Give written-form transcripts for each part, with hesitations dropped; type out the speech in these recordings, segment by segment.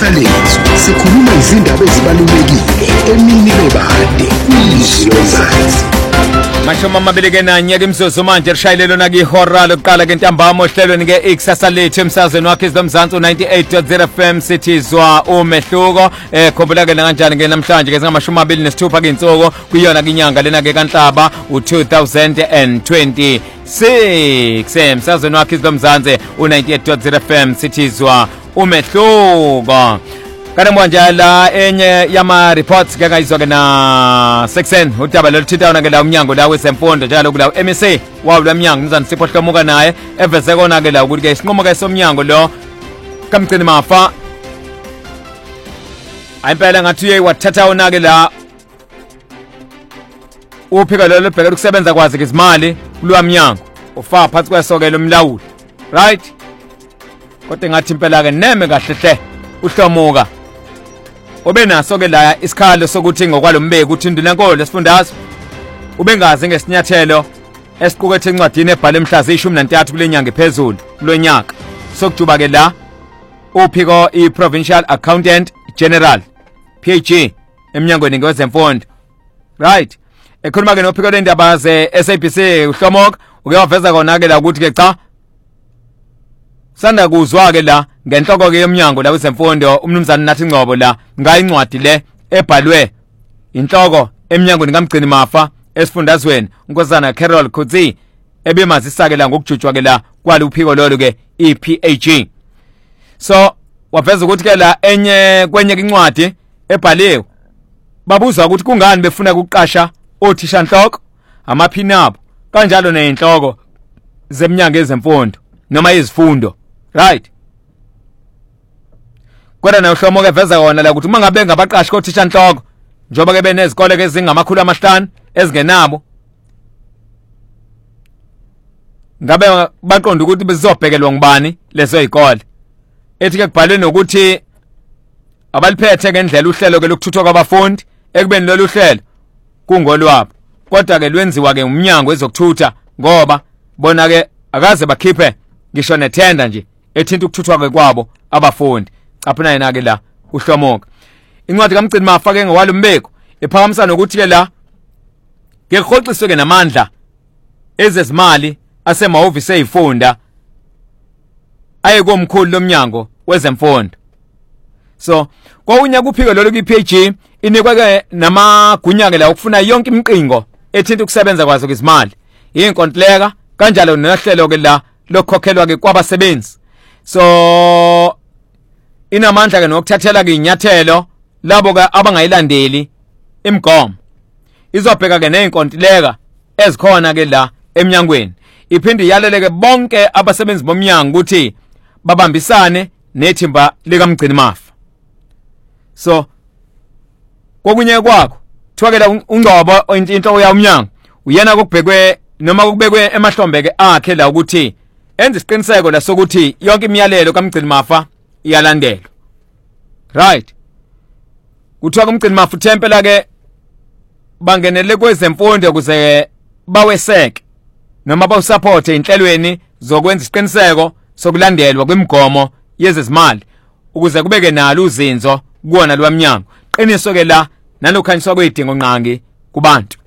Ikusasa lethu sikhuluma izindaba ezibalulekile emini bebade kwizwi lomzansi. Mashoma mabili nanye imzuzu manje rishayilelo nakihora lokuqala ke ntambama ohlelweni ke Ikusasa lethu emsazweni wakhe izomzansi 98.0 FM sithizwa umehluko khumbula ke kanjani ke namhlanje ke singamashumi 26 ke insuku kuyona ke inyanga lena ke kaNhlaba u2026 emsazweni wakhe izomzansi 98.0 FM sithizwa umehluko. Kana mwanjala enye yama reports ke kayizwa ke na section udaba lolithintana ke la umnyango la wesemfundo njalo kula MSA wawo lomnyango mzansi Sipho Hlomuka naye eveze kona ke la ukuthi ke isinqumo ke somnyango lo kamgcini mafa ayimpela ngathi uye wathatha ona ke la uphika lo lebheka ukusebenza kwazi ke izimali kulwa mnyango ufa phansi kwesoke lomlawuli right kodwa ngathi impela ke neme kahle hle uHlomuka obenaso ke la isikhalo sokuthi ngokwalombeki ukuthi indunankolo lesifundazwe ubengazi ngesinyathelo esiqukethe encwadini ebhale mhla zi-13 kulenyanga ephezulu kulonyaka sokujuba ke la uphiko i-Provincial Accountant General PAG eminyangweni ngezemfundo right ekhuluma ke nophiko lendaba ze-SABC uHlomuka uke waveza kona ke la ukuthi ke cha sanda kuzwa ke la ngenhloko ke yomnyango la wezemfundo umnumzana nathi Ngcobo la ngayincwadi le ebhalwe inhloko eminyangweni kamgcini mafa esifundazweni uNkosana Carol Khutsi ebemazisa ke la ngokujutshwa ke la kwaluphiko lolu ke iPAG. So waveza ukuthi ke la enye kwenye incwadi ebhaliwe babuzwa ukuthi kungani befuna ukuqasha othisha nhloko amaphinabo kanjalo nezinhloko zeminyango ezemfundo noma izifundo right. Kodwa na uHlomuka eveza kona la ukuthi uma ngabe ngabaqashi kothisha nhloko njoba ke benezikole ke zingamakhulu amahlanu ezingenabo ngabe baqonda ukuthi bezobhekelwa ngubani lezo izikole ethi ke kubhalwe nokuthi abaliphethe ngendlela uhlelo ke lokuthuthwa kwabafundi ekubeni lolu hlelo kungolwabo kodwa ke lwenziwa ke umnyango wezokuthutha ngoba bona ke akaze bakhiphe ngisho nethenda nje ethinta ukuthuthwa ke kwabo abafundi caphuna yena ke la uHlomuka incwadi kamgcini mafa ke ngowalombeko ephakamisa nokuthi ke la ke khoxiswe ke namandla ezezimali asemahhovisi ezifunda ayekomkhulu lomnyango wezemfundo. So kwaunya kuphiko lolu iPAG inikwa ke namagunya ke la ukufuna yonke imiqingo ethinta ukusebenza kwazo kwezimali inkontileka kanjalo nohlelo ke la lokhokhelwa ke kwabasebenzi. So inamandla ke nokuthathela ke inyathelo labo ke abangayilandeli imigomo izobheka ke nezinkontileka ezikhona ke la eminyangweni iphinde yaleleke bonke abasebenzi bomnyango ukuthi babambisane nethimba likamgcini mafa. So kokunye kwakho thwakela uNgcobo into yomnyango uyena kokubhekwe noma kokubekwe emahlombeke akhe la ukuthi enze isiqiniseko la sokuthi yonke imiyalelo kamgcini mafa iyalandelwa right. Kuthiwa kumgcini mafa uthempela ke bangenele kwezemfundo kuze baweseke noma bawusupport inhlelweni zokwenza isiqiniseko sokulandelwa kwemigomo yezezimali ukuze kubeke nalo uzinzo kuona lwamnyango qiniso ke la nalokhanyiswa kwedingo nqangi kubantu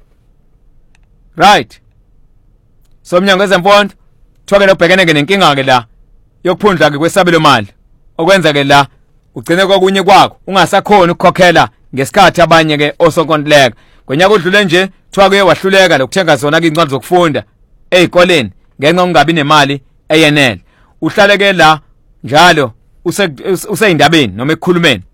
right. So umnyango wezemfundo thwakela ubhekene ke nenkinga ke la yokuphundla ke kwesabelo mali okwenza ke la ugcine kokunye kwakho ungasakhona ukukhokhela ngesikhathi abanye ke osonkontileka kwenyaka odlule nje thwake wahluleka lokuthenga zona ke incwadi zokufunda ezikoleni ngenxa ungabi nemali eyenele uhlale ke la njalo useyindabeni noma ekukhulumeni